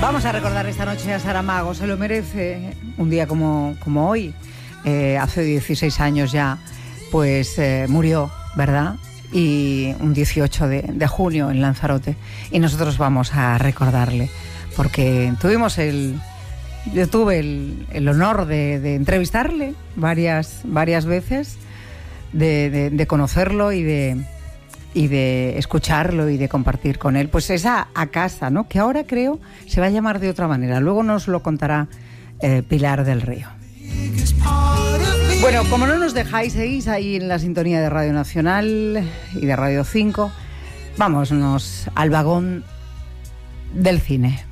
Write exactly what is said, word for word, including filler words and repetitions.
Vamos a recordar esta noche a Saramago, se lo merece. Un día como, como hoy, eh, hace dieciséis años ya, pues eh, murió, ¿verdad? Y un dieciocho de, de junio en Lanzarote. Y nosotros vamos a recordarle, porque tuvimos el... Yo tuve el, el honor de, de entrevistarle varias, varias veces, de, de, de conocerlo y de... y de escucharlo y de compartir con él, pues esa a casa, ¿no? Que ahora creo se va a llamar de otra manera. Luego nos lo contará eh, Pilar del Río. Bueno, como no nos dejáis, seguís ahí en la sintonía de Radio Nacional y de Radio cinco, vámonos al vagón del cine.